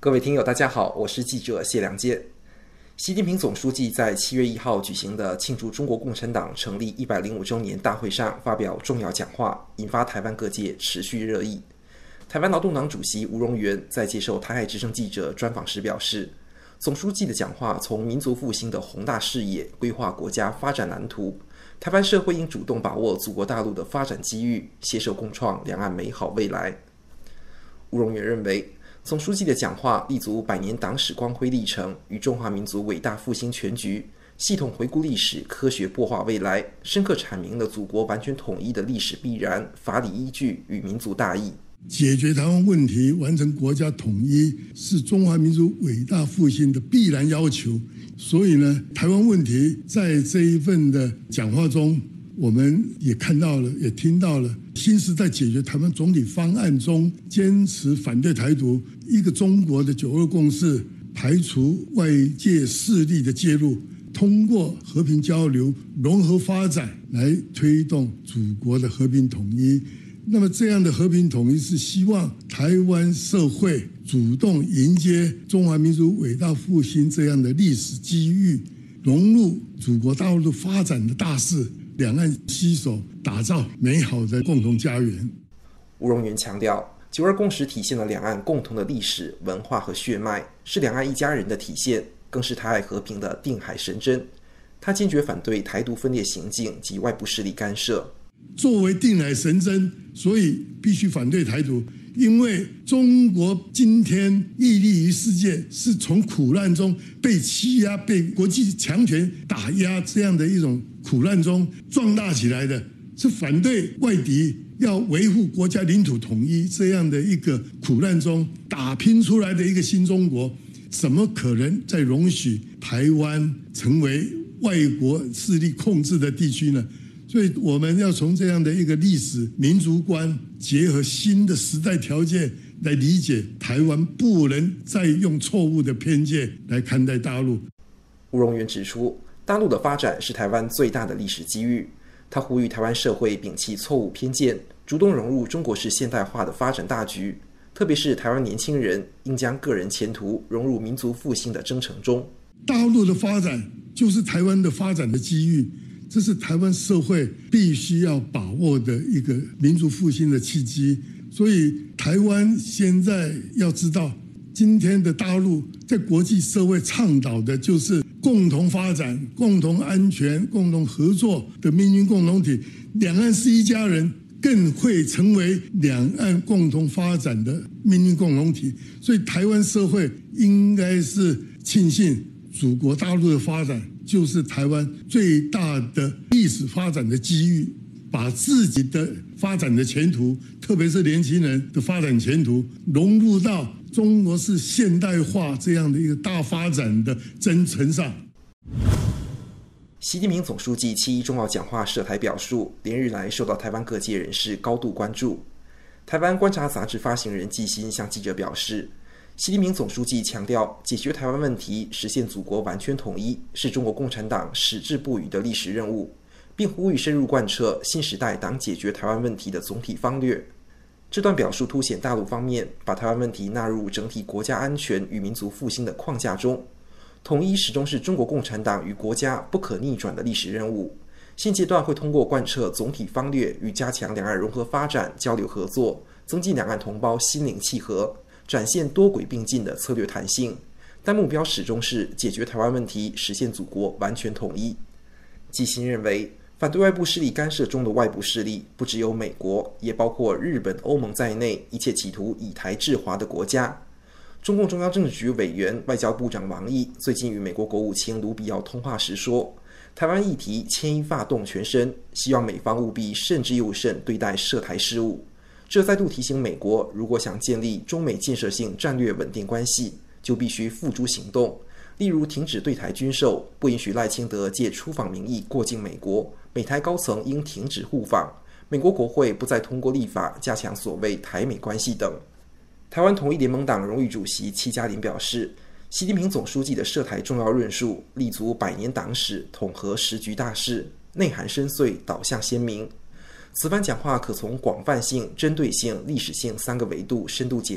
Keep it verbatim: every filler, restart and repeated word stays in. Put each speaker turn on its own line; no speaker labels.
各位听友大家好，我是记者谢良介。习近平总书记在七月一号举行的庆祝中国共产党成立一百零五周年大会上发表重要讲话，引发台湾各界持续热议。台湾劳动党主席吴荣元在接受台海之声记者专访时表示，总书记的讲话从民族复兴的宏大视野规划国家发展蓝图，台湾社会应主动把握祖国大陆的发展机遇，携手共创两岸美好未来。吴荣元认为，总书记的讲话立足百年党史光辉历程与中华民族伟大复兴全局，系统回顾历史，科学擘画未来，深刻阐明了祖国完全统一的历史必然、法理依据与民族大义。
解决台湾问题，完成国家统一，是中华民族伟大复兴的必然要求。所以呢，台湾问题在这一份的讲话中，我们也看到了，也听到了新时代解决台湾总体方案中坚持反对台独、一个中国的九二共识，排除外界势力的介入，通过和平交流、融合发展来推动祖国的和平统一。那么这样的和平统一是希望台湾社会主动迎接中华民族伟大复兴这样的历史机遇，融入祖国大陆发展的大势，两岸携手打造美好的共同家园。
吴荣元强调，九二共识体现了两岸共同的历史文化和血脉，是两岸一家人的体现，更是台海和平的定海神针。他坚决反对台独分裂行径及外部势力干涉。
作为定海神针，所以必须反对台独，因为中国今天屹立于世界，是从苦难中被欺压、被国际强权打压这样的一种苦难中壮大起来的，是反对外敌，要维护国家领土统一这样的一个苦难中打拼出来的一个新中国，怎么可能再容许台湾成为外国势力控制的地区呢？所以我们要从这样的一个历史民族观，结合新的时代条件来理解台湾，不能再用错误的偏见来看待大陆。
吴荣元指出，大陆的发展是台湾最大的历史机遇。他呼吁台湾社会摒弃错误偏见，主动融入中国式现代化的发展大局，特别是台湾年轻人应将个人前途融入民族复兴的征程中。
大陆的发展就是台湾的发展的机遇，这是台湾社会必须要把握的一个民族复兴的契机。所以台湾现在要知道，今天的大陆在国际社会倡导的就是共同发展、共同安全、共同合作的命运共同体，两岸是一家人，更会成为两岸共同发展的命运共同体。所以台湾社会应该是庆幸祖国大陆的发展就是台湾最大的历史发展的机遇，把自己的发展的前途，特别是年轻人的发展前途，融入到中国式现代化这样的一个大发展的征程上。
习近平总书记七一重要讲话涉台表述，连日来受到台湾各界人士高度关注。台湾观察杂志发行人季新向记者表示，习近平总书记强调，解决台湾问题、实现祖国完全统一是中国共产党矢志不渝的历史任务，并呼吁深入贯彻新时代党解决台湾问题的总体方略。这段表述凸显大陆方面把台湾问题纳入整体国家安全与民族复兴的框架中，统一始终是中国共产党与国家不可逆转的历史任务。现阶段会通过贯彻总体方略与加强两岸融合发展、交流合作，增进两岸同胞心灵契合，展现多轨并进的策略弹性，但目标始终是解决台湾问题，实现祖国完全统一。季新认为，反对外部势力干涉中的外部势力不只有美国，也包括日本、欧盟在内一切企图以台制华的国家。中共中央政治局委员、外交部长王毅最近与美国国务卿卢比奥通话时说，台湾议题牵一发动全身，希望美方务必慎之又慎对待涉台事务。这再度提醒美国，如果想建立中美建设性战略稳定关系，就必须付诸行动。例如，停止对台军售，不允许赖清德借出访名义过境美国，美台高层应停止互访，美国国会不再通过立法加强所谓台美关系等。台湾统一联盟党荣誉主席戚家麟表示，习近平总书记的涉台重要论述立足百年党史，统合时局大势，内涵深邃，导向鲜明。此番讲话可从广泛性、针对性、历史性三个维度深度解